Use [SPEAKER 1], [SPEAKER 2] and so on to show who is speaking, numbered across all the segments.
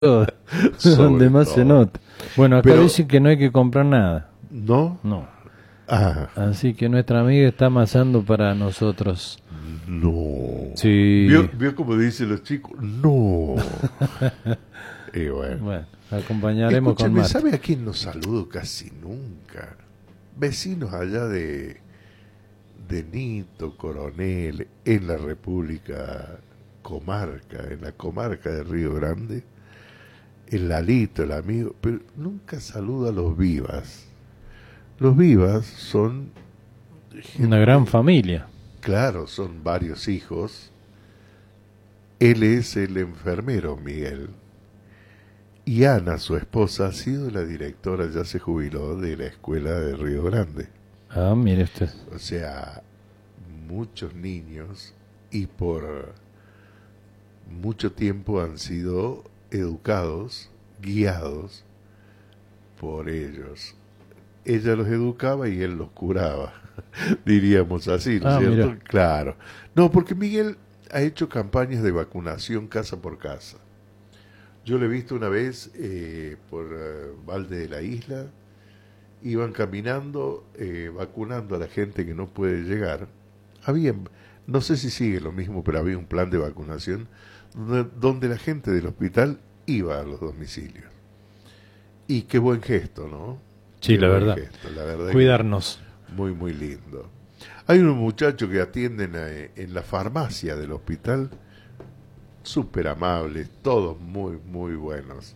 [SPEAKER 1] donde más
[SPEAKER 2] todo.
[SPEAKER 1] se nota. Bueno, acá
[SPEAKER 2] Pero,
[SPEAKER 1] dicen que no hay que comprar nada.
[SPEAKER 2] ¿no?
[SPEAKER 1] No.
[SPEAKER 2] Ah,
[SPEAKER 1] Así que nuestra amiga está amasando para nosotros.
[SPEAKER 2] no.
[SPEAKER 1] Sí.
[SPEAKER 2] ¿Vio como dicen los chicos? No. Y bueno.
[SPEAKER 1] Bueno, acompañaremos con
[SPEAKER 2] Escúcheme,
[SPEAKER 1] Marta.
[SPEAKER 2] ¿sabe a quién no saludo casi nunca? Vecinos allá de Nito, Coronel, en la República Comarca, en la comarca de Río Grande, el Lalito, el amigo, pero nunca saludo a los Vivas. Los Vivas son
[SPEAKER 1] Una gran familia.
[SPEAKER 2] claro, son varios hijos. Él es el enfermero, Miguel. Y Ana, su esposa, ha sido la directora, ya se jubiló, de la escuela de Río Grande.
[SPEAKER 1] Ah, mire usted.
[SPEAKER 2] O sea, muchos niños y por mucho tiempo han sido educados, guiados por ellos. Ella los educaba y él los curaba, diríamos así, ¿no es cierto?
[SPEAKER 1] Mira.
[SPEAKER 2] Claro. No, porque Miguel ha hecho campañas de vacunación casa por casa. Yo lo he visto una vez por Valde de la Isla, iban caminando, vacunando a la gente que no puede llegar. Había, no sé si sigue lo mismo, pero había un plan de vacunación donde la gente del hospital iba a los domicilios. Y qué buen gesto, ¿no?
[SPEAKER 1] Sí,
[SPEAKER 2] Qué
[SPEAKER 1] la
[SPEAKER 2] buen
[SPEAKER 1] verdad.
[SPEAKER 2] gesto, la verdad.
[SPEAKER 1] Cuidarnos.
[SPEAKER 2] Muy, muy lindo. Hay unos muchachos que atienden en la farmacia del hospital, súper amables, todos muy, muy buenos.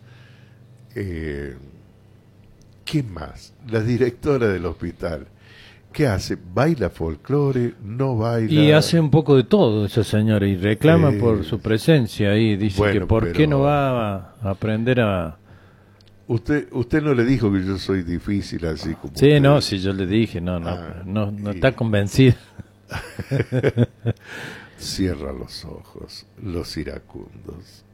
[SPEAKER 2] ¿Qué más? La directora del hospital, ¿qué hace? ¿Baila folclore? ¿No baila?
[SPEAKER 1] Y hace un poco de todo esa señora y reclama por su presencia ahí. Dice
[SPEAKER 2] bueno,
[SPEAKER 1] que por qué
[SPEAKER 2] pero
[SPEAKER 1] no va a aprender a...
[SPEAKER 2] Usted no le dijo que yo soy difícil así como
[SPEAKER 1] Sí,
[SPEAKER 2] usted.
[SPEAKER 1] no, si yo le dije, no
[SPEAKER 2] y-
[SPEAKER 1] está convencida.
[SPEAKER 2] Cierra los ojos, los iracundos.